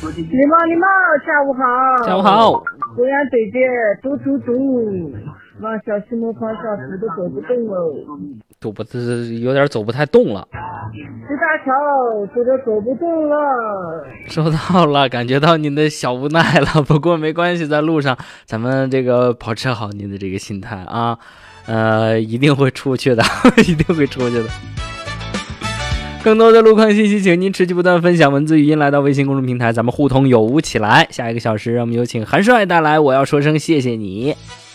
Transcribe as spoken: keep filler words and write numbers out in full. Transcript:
你好，你好，下午好。 下午好。 公园对街堵堵堵，往小西门方向走都走不动了。 走不，这有点走不太动了。 石大桥走着走不动了。 收到了，感觉到您的小无奈了。不过没关系，在路上咱们这个保持好您的这个心态啊，呃，一定会出去的，一定会出去的。更多的路况信息，请您持续不断分享文字语音来到微信公众平台，咱们互通有无起来。下一个小时，让我们有请韩帅带来《我要说声谢谢你》。